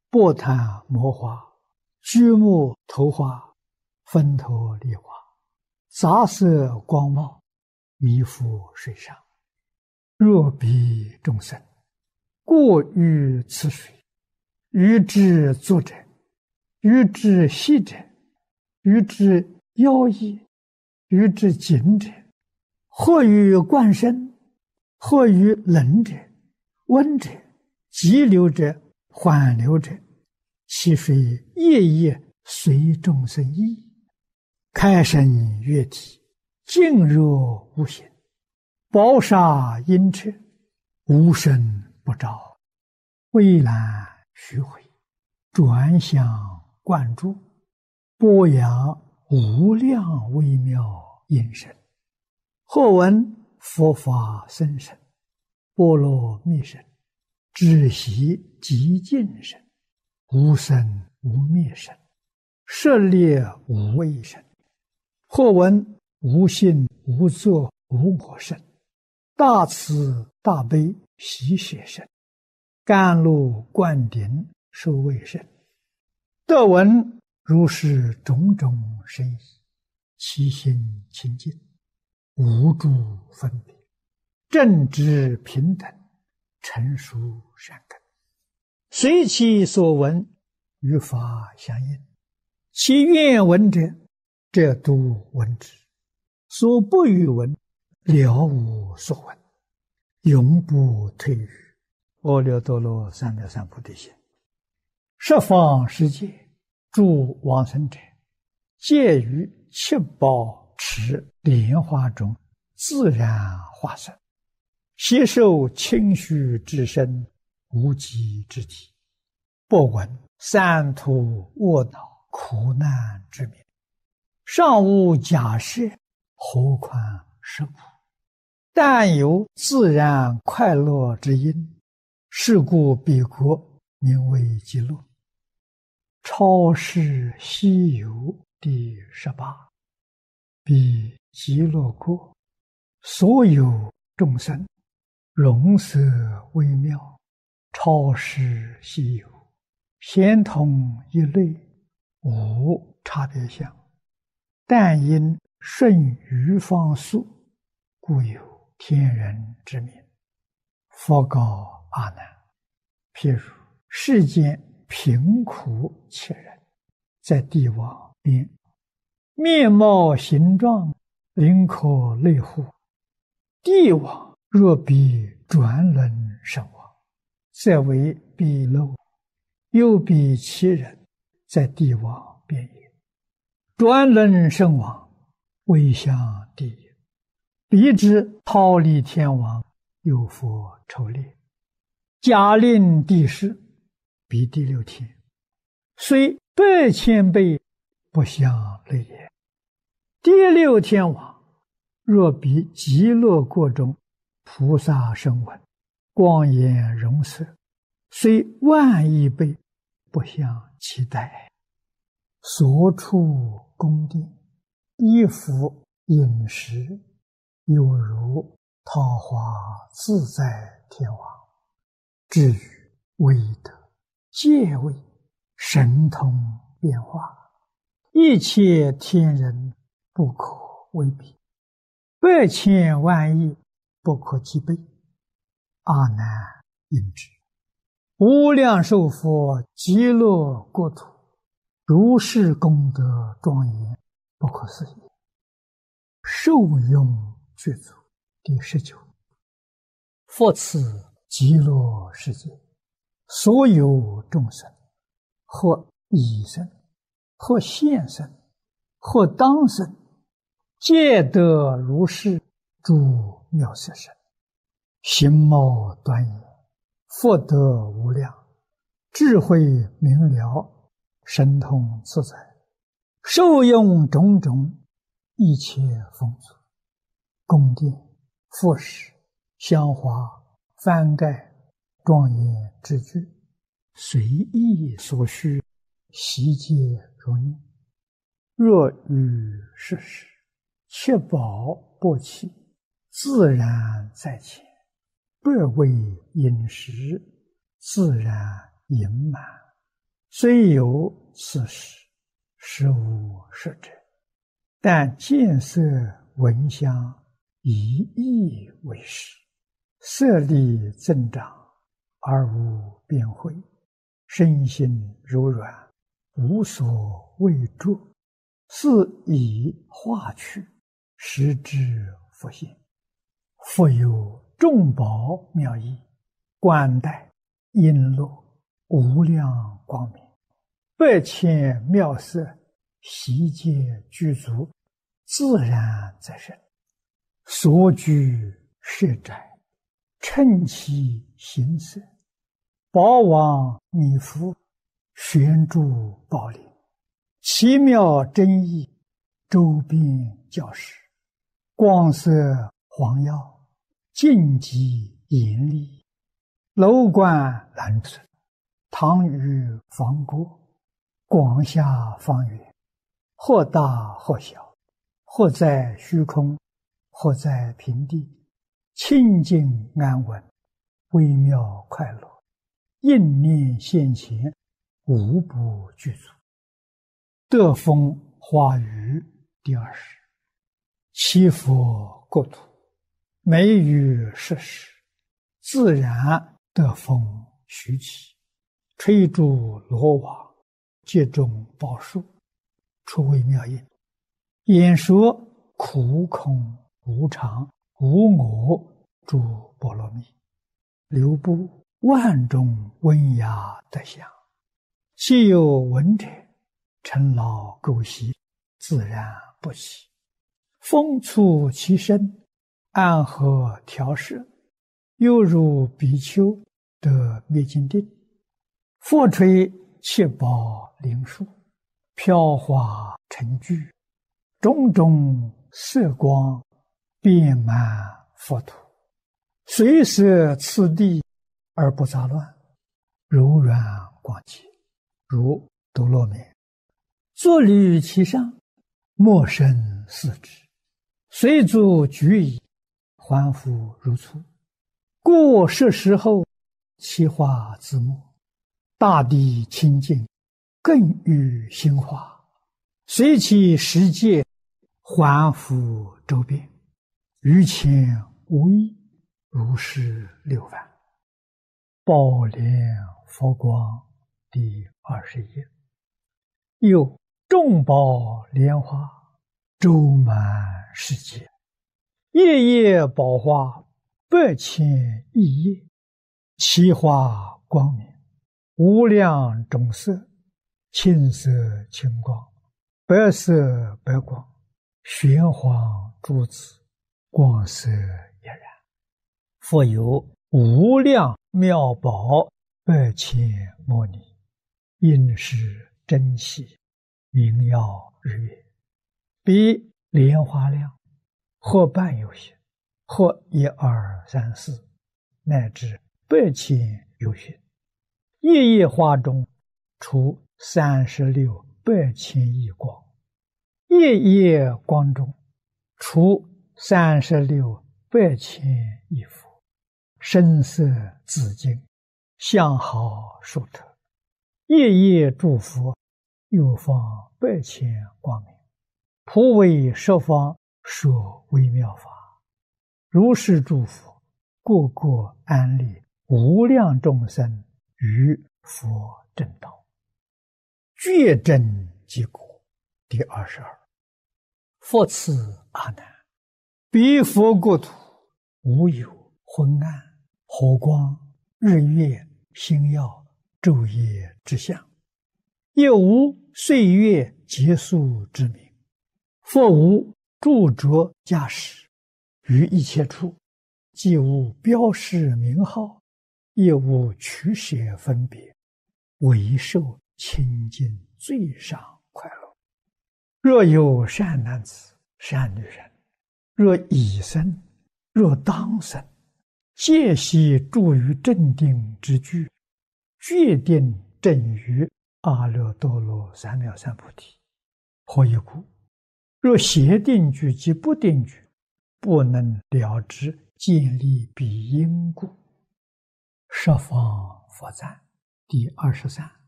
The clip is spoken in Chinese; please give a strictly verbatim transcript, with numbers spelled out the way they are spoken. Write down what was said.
波檀摩花、榉木头花、分头梨花，杂色光茂，弥覆水上。若彼众生过于此水，于之足者，于之细者，于之腰衣，于之颈者，或于冠身，或于冷者、温者、急流者、缓流者，其水夜夜随众生意，开生悦体，静若无形，宝沙阴彻，无声不照，蔚蓝虚回，转向灌注，波扬无量微妙音声。或闻佛法僧声，波罗蜜声，止息极静声，无生无灭声，舍猎无畏声。或闻无性无作无我声，大慈大悲喜舍声，甘露灌顶受卫声。得闻如是种种深意，其心清净，无诸分别，正直平等，成熟善根，随其所闻，与法相应。其愿闻者，则都闻之；所不欲闻，了无所闻，永不退于阿耨多罗三藐三菩提心。十方世界诸往生者，皆于七宝池莲花中自然化身，携受清虚之身，无极之体，不闻三途卧恼苦难之名，尚无假设，何况是苦？但有自然快乐之因，是故彼国名为极乐。超世西游第十八。彼极乐国，所有众生，容色微妙，超世西游，咸同一类，无差别相。但因顺于方速，故有天人之名。佛告阿难：譬如世间贫苦切人，在地网边，面貌形状，灵可类乎？地网若比转轮身亡，则为彼漏；又比其人，在地网边也。转轮身亡，为向地也。彼之忉利天王，有佛筹猎，假令地势，彼第六天，虽百千倍，不相类也。第六天王，若比极乐国中菩萨声闻，光颜容色，虽万亿倍，不相期待。所处宫殿，衣服饮食，有如桃花自在天王。至于威德、戒位、神通变化，一切天人不可为比，百千万亿不可计备。阿难应知，无量寿佛极乐国土，如是功德庄严，不可思议。受用具足第十九。复次极乐世界，所有众生，或已生，或现生，或当生，皆得如是诸妙色身，形貌端严，福德无量，智慧明了，神通自在，受用种种一切丰足，宫殿、服饰、香花、幡盖、庄严之具，随意所需，悉皆如念。若于世时，七宝不弃，自然在前，百味饮食，自然盈满， 虽有此事，实无实者。但见色闻香，以意为实，色力增长，而无边慧，身心柔软，无所畏著，是以化去，实之复现。复有众宝妙义，冠带璎珞，无量光明，百千妙色，悉皆具足，自然则生。所居舍宅，称其形色，宝王弥覆，悬诸宝林，奇妙真义，周遍教室，光色黄耀，净极严厉，楼观蓝色，堂宇方过，广厦方圆，或大或小，或在虚空，或在平地，清净安稳，微妙快乐，应念现前，无不具足。德风花语第二十。七佛国土，美语设施，自然德风徐起，吹竹罗网，接种宝树，出微妙音，演说苦空无常无我诸波罗蜜，流布万种温雅德相，既有闻者，尘劳垢习，自然不起。风促其身，安和调摄，犹如比丘得灭尽定。佛吹七宝灵树，飘华成聚，种种色光，遍满佛土，随摄次第而不杂乱，柔软广洁，如多罗面。坐立其上，莫生四肢，随足举矣，还复如初。故是时候，其化自没，大地清净，更欲兴化，随其时节，还复周遍，于前无异，如是六番。宝莲佛光第二十页。又众宝莲花，周满世界，夜夜宝花，百千亿叶，其花光明，无量种色，青色青光，白色白光，玄黄珠子，光色俨然。复有无量妙宝，百千摩尼，应是珍稀，明耀日月，比莲花量，或半有些，或一二三四，乃至百千有些。夜夜花中，出三十六百千亿光；夜夜光中，出三十六百千亿佛。声色紫金，相好殊特。夜夜诸佛，又放百千光明，普为十方说微妙法。如是诸佛，个个安立无量众生于佛正道，觉真即果。第二十二。复次阿难，彼佛国土，无有昏暗、火光、日月、星耀、昼夜之相，也无岁月结束之名。复无著着驾驶，于一切处，既无标示名号，也无取舍分别，唯受清净最上快乐。若有善男子、善女人，若已生，若当生，皆悉住于正定之具，决定正于阿耨多罗三藐三菩提。何以故？若邪定具及不定具，不能了知建立彼因故。十方佛赞第二十三。